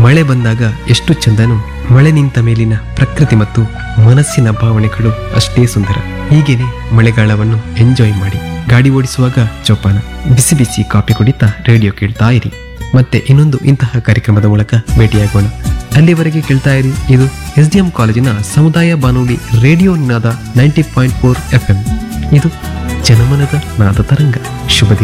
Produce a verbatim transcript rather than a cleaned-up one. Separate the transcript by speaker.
Speaker 1: ಮಳೆ ಬಂದಾಗ ಎಷ್ಟು ಚಂದನೋ ಮಳೆ ನಿಂತ ಮೇಲಿನ ಪ್ರಕೃತಿ ಮತ್ತು ಮನಸ್ಸಿನ ಭಾವನೆಗಳು ಅಷ್ಟೇ ಸುಂದರ. ಹೀಗೇನೆ ಮಳೆಗಾಲವನ್ನು ಎಂಜಾಯ್ ಮಾಡಿ. ಗಾಡಿ ಓಡಿಸುವಾಗ ಜೋಪಾನ, ಬಿಸಿ ಬಿಸಿ ಕಾಫಿ ಕುಡಿತಾ ರೇಡಿಯೋ ಕೇಳ್ತಾ ಇರಿ. ಮತ್ತೆ ಇನ್ನೊಂದು ಇಂತಹ ಕಾರ್ಯಕ್ರಮದ ಮೂಲಕ ಭೇಟಿಯಾಗೋಣ. ಅಲ್ಲಿವರೆಗೆ ಕೇಳ್ತಾ ಇರಿ. ಇದು ಎಸ್ ಡಿ ಎಂ ಕಾಲೇಜಿನ ಸಮುದಾಯ ಬಾನುಲಿ ರೇಡಿಯೋ ನಿನಾದ ninety point four F M. ಇದು ಜನಮನದ ನಾದ ತರಂಗ. ಶುಭ ದಿನ.